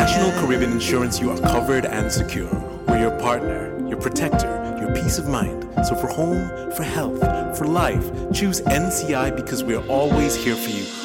National Caribbean Insurance, you are covered and secure. We're your partner, your protector, your peace of mind. So for home, for health, for life, choose NCI because we're always here for you.